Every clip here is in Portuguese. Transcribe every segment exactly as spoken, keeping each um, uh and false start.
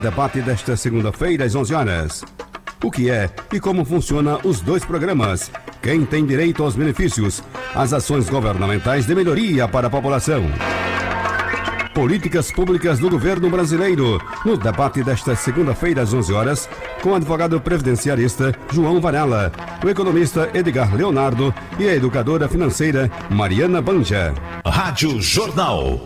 Debate desta segunda-feira às onze horas. O que é e como funciona os dois programas? Quem tem direito aos benefícios? As ações governamentais de melhoria para a população. Políticas públicas do governo brasileiro. No debate desta segunda-feira às onze horas, com o advogado previdenciarista João Varela, o economista Edgar Leonardo e a educadora financeira Mariana Banja. Rádio Jornal.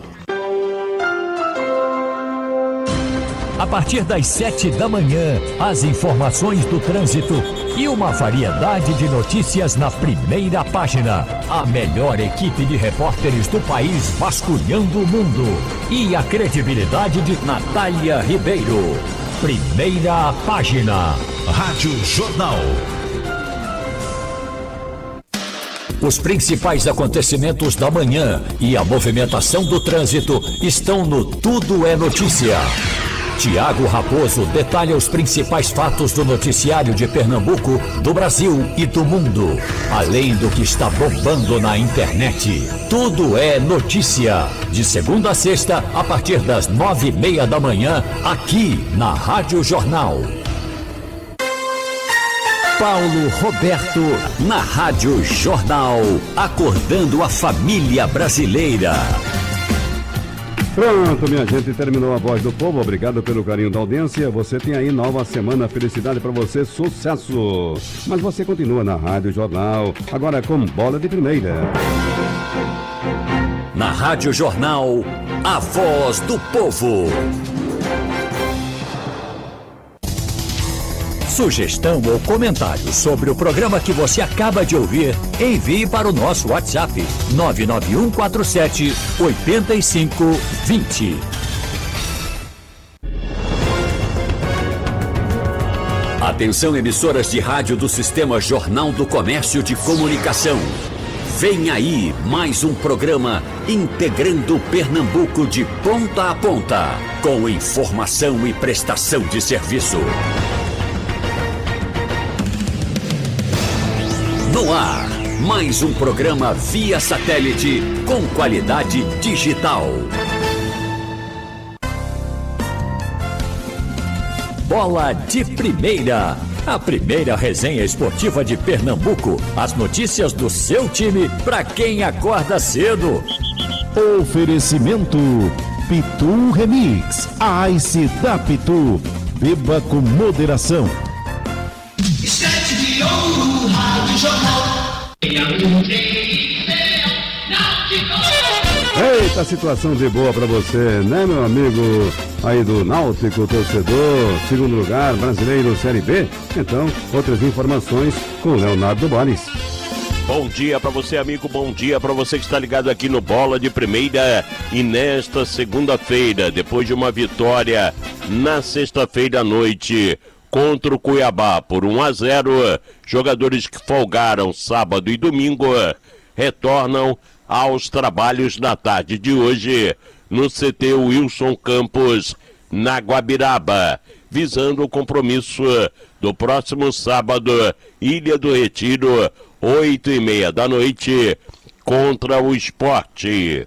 A partir das sete da manhã, as informações do trânsito e uma variedade de notícias na primeira página. A melhor equipe de repórteres do país vasculhando o mundo. E a credibilidade de Natália Ribeiro. Primeira página. Rádio Jornal. Os principais acontecimentos da manhã e a movimentação do trânsito estão no Tudo é Notícia. Tiago Raposo detalha os principais fatos do noticiário de Pernambuco, do Brasil e do mundo, além do que está bombando na internet. Tudo é notícia, de segunda a sexta, a partir das nove e meia da manhã, aqui na Rádio Jornal. Paulo Roberto, na Rádio Jornal, acordando a família brasileira. Pronto, minha gente, terminou a Voz do Povo. Obrigado pelo carinho da audiência. Você tem aí nova semana, felicidade pra você, sucesso. Mas você continua na Rádio Jornal, agora com Bola de Primeira. Na Rádio Jornal, a Voz do Povo. Sugestão ou comentário sobre o programa que você acaba de ouvir, envie para o nosso WhatsApp nove nove um quatro sete oito cinco dois zero. Atenção, emissoras de rádio do Sistema Jornal do Comércio de Comunicação. Vem aí mais um programa integrando Pernambuco de ponta a ponta, com informação e prestação de serviço. No ar, mais um programa via satélite com qualidade digital. Bola de Primeira, a primeira resenha esportiva de Pernambuco. As notícias do seu time para quem acorda cedo. Oferecimento Pitu Remix, a Ice da Pitu. Beba com moderação. Sete de ouro, Rádio Jornal. Eita, situação de boa pra você, né, meu amigo aí do Náutico, torcedor, segundo lugar, brasileiro, Série B? Então, outras informações com Leonardo Bones. Bom dia pra você, amigo, bom dia pra você que está ligado aqui no Bola de Primeira. E nesta segunda-feira, depois de uma vitória na sexta-feira à noite contra o Cuiabá por um a zero, jogadores que folgaram sábado e domingo retornam aos trabalhos na tarde de hoje no C T Wilson Campos, na Guabiraba, visando o compromisso do próximo sábado, Ilha do Retiro, oito e meia da noite, contra o Sport.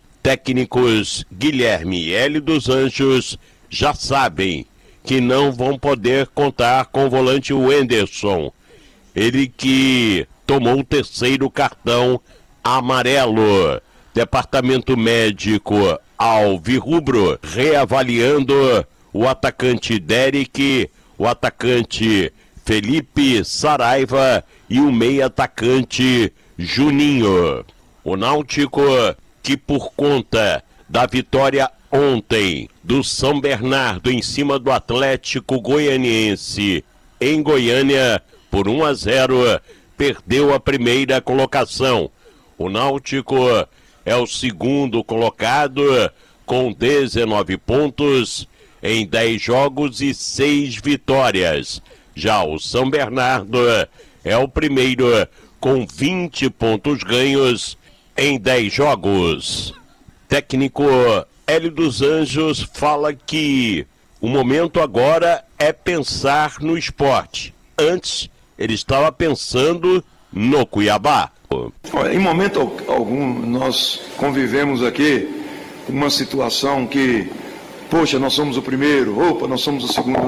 Técnicos Guilherme e Hélio dos Anjos já sabem que não vão poder contar com o volante Wenderson, ele que tomou o terceiro cartão amarelo. Departamento médico alvirrubro reavaliando o atacante Derek, o atacante Felipe Saraiva e o meia atacante Juninho. O Náutico, que por conta da vitória ontem do São Bernardo em cima do Atlético Goianiense em Goiânia por um a zero, perdeu a primeira colocação. O Náutico é o segundo colocado com dezenove pontos em dez jogos e seis vitórias. Já o São Bernardo é o primeiro com vinte pontos ganhos em dez jogos. Técnico Hélio dos Anjos fala que o momento agora é pensar no esporte. Antes, ele estava pensando no Cuiabá. Olha, em momento algum nós convivemos aqui com uma situação que poxa, nós somos o primeiro, opa, nós somos o segundo.